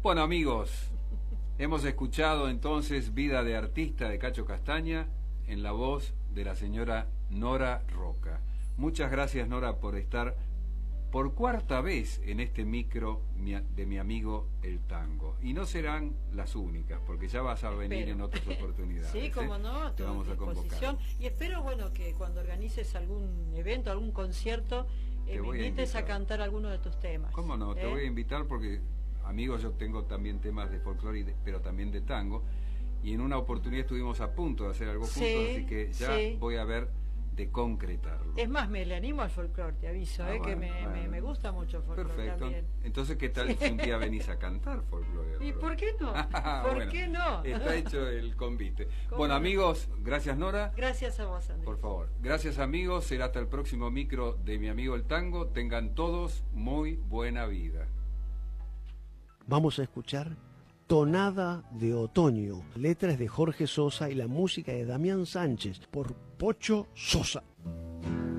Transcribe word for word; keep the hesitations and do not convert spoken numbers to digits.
Bueno, amigos, hemos escuchado entonces Vida de Artista de Cacho Castaña en la voz de la señora Nora Roca. Muchas gracias, Nora, por estar por cuarta vez en este micro de mi amigo el tango. Y no serán las únicas, porque ya vas a venir espero. En otras oportunidades. Sí, como ¿eh? no, Te vamos a convocar. Y espero, bueno, que cuando organices algún evento, algún concierto, eh, me invites a, a cantar alguno de tus temas. ¿Cómo no? ¿Eh? Te voy a invitar porque, amigos, yo tengo también temas de folclore, pero también de tango. Y en una oportunidad estuvimos a punto de hacer algo juntos, sí, así que ya sí. voy a ver de concretarlo. Es más, me le animo al folclore, te aviso, ah, eh, bueno, que me, bueno. me, me gusta mucho el folclore. Perfecto. También. Entonces, ¿qué tal si un día venís a cantar folclore? ¿Y por qué no? ¿Por bueno, qué no? Está hecho el convite. Bueno, amigos, gracias, Nora. Gracias a vos, Andrés. Por favor. Gracias, amigos. Será hasta el próximo micro de mi amigo el tango. Tengan todos muy buena vida. Vamos a escuchar Tonada de Otoño, letras de Jorge Sosa y la música de Damián Sánchez por Pocho Sosa.